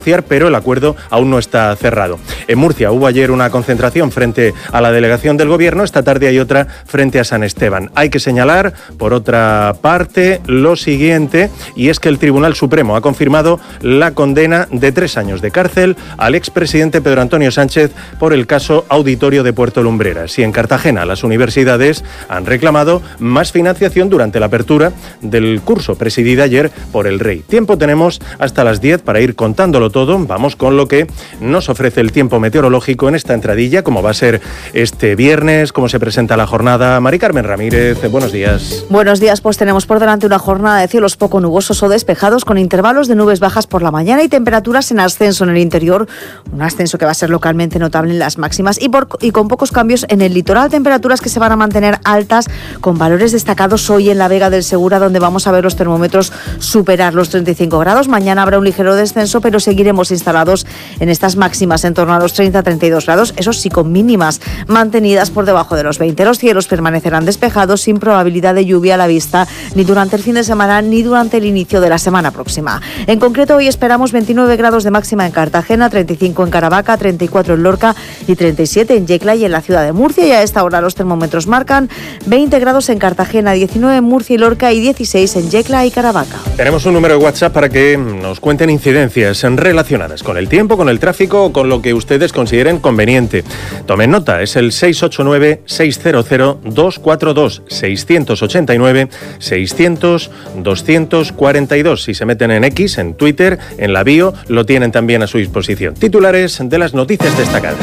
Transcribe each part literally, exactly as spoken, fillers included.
pero el acuerdo aún no está cerrado. En Murcia hubo ayer una concentración frente a la delegación del Gobierno, esta tarde hay otra frente a San Esteban. Hay que señalar, por otra parte, lo siguiente, y es que el Tribunal Supremo ha confirmado la condena de tres años de cárcel al expresidente Pedro Antonio Sánchez por el caso Auditorio de Puerto Lumbreras. Y en Cartagena las universidades han reclamado más financiación durante la apertura del curso presidida ayer por el Rey. Tiempo tenemos hasta las diez para ir contándolo todo. Vamos con lo que nos ofrece el tiempo meteorológico en esta entradilla, como va a ser este viernes, cómo se presenta la jornada. Mari Carmen Ramírez, buenos días. Buenos días, pues tenemos por delante una jornada de cielos poco nubosos o despejados con intervalos de nubes bajas por la mañana y temperaturas en ascenso en el interior, un ascenso que va a ser localmente notable en las máximas y, por, y con pocos cambios en el litoral, temperaturas que se van a mantener altas con valores destacados hoy en la Vega del Segura, donde vamos a ver los termómetros superar los treinta y cinco grados. Mañana habrá un ligero descenso, pero seguiremos instalados en estas máximas en torno a los treinta a treinta y dos grados, eso sí, con mínimas mantenidas por debajo de los veinte. Los cielos permanecerán despejados sin probabilidad de lluvia a la vista ni durante el fin de semana ni durante el inicio de la semana próxima. En concreto, hoy esperamos veintinueve grados de máxima en Cartagena, treinta y cinco en Caravaca, treinta y cuatro en Lorca y treinta y siete en Yecla y en la ciudad de Murcia. Y a esta hora los termómetros marcan veinte grados en Cartagena, diecinueve en Murcia y Lorca y dieciséis en Yecla y Caravaca. Tenemos un número de WhatsApp para que nos cuenten incidencias en relacionadas con el tiempo, con el tráfico o con lo que ustedes consideren conveniente. Tomen nota, es el seis ocho nueve, seis cero cero, dos cuatro dos, seis ocho nueve, seiscientos, doscientos cuarenta y dos. Si se meten en X, en Twitter, en la bio, lo tienen también a su disposición. Titulares de las noticias destacadas.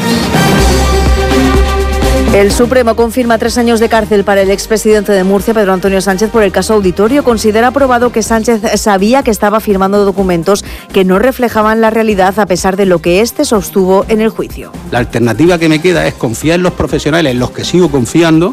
El Supremo confirma tres años de cárcel para el expresidente de Murcia, Pedro Antonio Sánchez, por el caso Auditorio. Considera probado que Sánchez sabía que estaba firmando documentos que no reflejaban la realidad a pesar de lo que éste sostuvo en el juicio. La alternativa que me queda es confiar en los profesionales, en los que sigo confiando,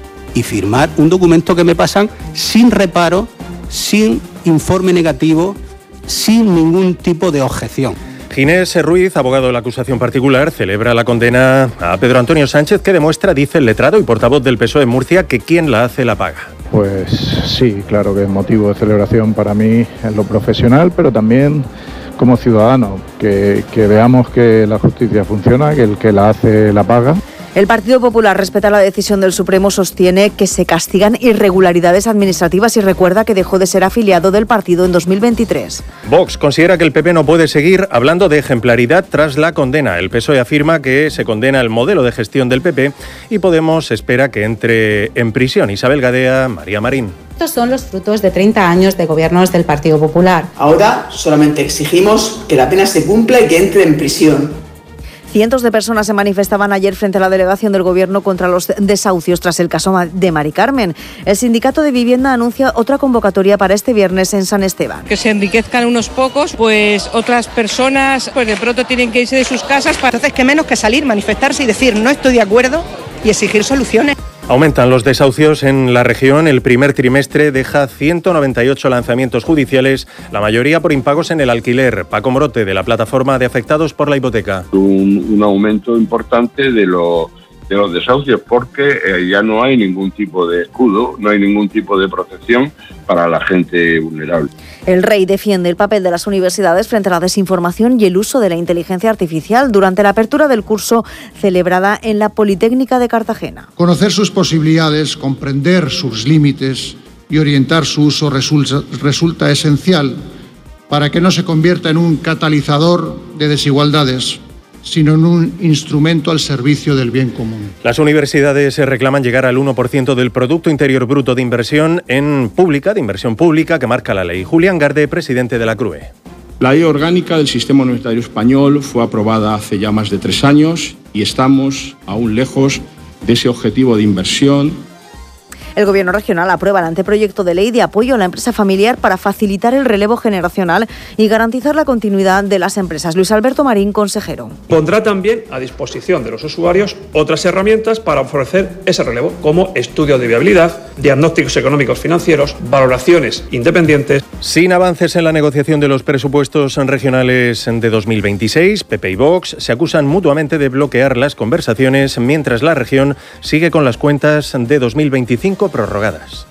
y firmar un documento que me pasan sin reparo, sin informe negativo, sin ningún tipo de objeción. Ginés Ruiz, abogado de la acusación particular, celebra la condena a Pedro Antonio Sánchez, que demuestra, dice el letrado y portavoz del P S O E en Murcia, que quien la hace la paga. Pues sí, claro que es motivo de celebración para mí en lo profesional, pero también como ciudadano, que, que veamos que la justicia funciona, que el que la hace la paga. El Partido Popular respeta la decisión del Supremo, sostiene que se castigan irregularidades administrativas y recuerda que dejó de ser afiliado del partido en dos mil veintitrés. Vox considera que el P P no puede seguir hablando de ejemplaridad tras la condena. El P S O E afirma que se condena el modelo de gestión del P P y Podemos espera que entre en prisión. Isabel Gadea, María Marín. Estos son los frutos de treinta años de gobiernos del Partido Popular. Ahora solamente exigimos que la pena se cumpla y que entre en prisión. Cientos de personas se manifestaban ayer frente a la delegación del Gobierno contra los desahucios tras el caso de Mari Carmen. El sindicato de vivienda anuncia otra convocatoria para este viernes en San Esteban. Que se enriquezcan unos pocos, pues otras personas pues de pronto tienen que irse de sus casas. Para... Entonces, qué menos que salir, manifestarse y decir no estoy de acuerdo y exigir soluciones. Aumentan los desahucios en la región. El primer trimestre deja ciento noventa y ocho lanzamientos judiciales, la mayoría por impagos en el alquiler. Paco Morote, de la plataforma de afectados por la hipoteca. Un, un aumento importante de, lo, de los desahucios porque eh, ya no hay ningún tipo de escudo, no hay ningún tipo de protección para la gente vulnerable. El Rey defiende el papel de las universidades frente a la desinformación y el uso de la inteligencia artificial durante la apertura del curso celebrada en la Politécnica de Cartagena. Conocer sus posibilidades, comprender sus límites y orientar su uso resulta, resulta esencial para que no se convierta en un catalizador de desigualdades, sino en un instrumento al servicio del bien común. Las universidades reclaman llegar al uno por ciento del Producto Interior Bruto de inversión en pública, de inversión pública que marca la ley. Julián Garde, presidente de la C R U E. La ley orgánica del sistema universitario español fue aprobada hace ya más de tres años y estamos aún lejos de ese objetivo de inversión. El Gobierno regional aprueba el anteproyecto de ley de apoyo a la empresa familiar para facilitar el relevo generacional y garantizar la continuidad de las empresas. Luis Alberto Marín, consejero. Pondrá también a disposición de los usuarios otras herramientas para ofrecer ese relevo, como estudio de viabilidad, diagnósticos económicos financieros, valoraciones independientes. Sin avances en la negociación de los presupuestos regionales de dos mil veintiséis, P P y Vox se acusan mutuamente de bloquear las conversaciones mientras la región sigue con las cuentas de dos mil veinticinco prorrogadas.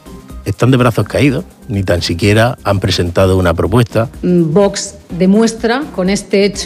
están de brazos caídos, ni tan siquiera han presentado una propuesta. Vox demuestra con este hecho